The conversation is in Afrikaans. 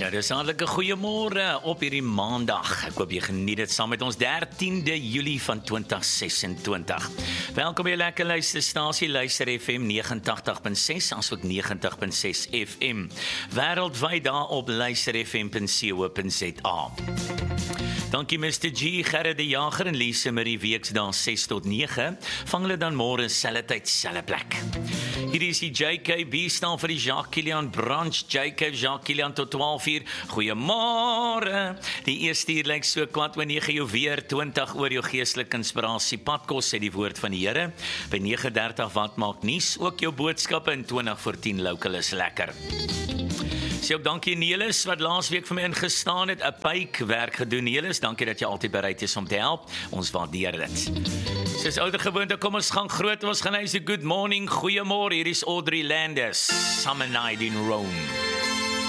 Nou, dis hartlike goeiemôre op hierdie maandag. Ek hoop jy geniet dit saam met ons 13de Julie van 2026. Welkom by jou lekker luisterstasie, Luister FM 89.6, asook 90.6 FM. Wêreldwyd daar op luisterfm.co.za. Dankie Mr. G, Gerrit die Jager en Lise Marie weksdae 6 tot 9. Vang hulle dan môre selfde tyd, selfde plek. Hierdie is die JKB staan vir die Jacques Kilian Branch. JK Jacques Kilian tot 12 uur. Goeiemôre. Die eerste uur lyk so kwart oor 9 jou weer 20 oor jou geestelike inspirasie. Padkos sê die woord van die Here. By 9:30 wat maak nuus. Ook jou boodskappe in 20 voor 10 local is lekker. Sê ook dankie Nelis wat laasweek vir my ingestaan het, 'n pypwerk gedoen. Nelis, dankie dat jy altyd bereid is om te help. Ons waardeer dit. Soos ouer gewoonte, kom ons gaan groot, ons gaan hy sê good morning, goeiemôre, hier is Audrey Landis, Summer Night in Rome.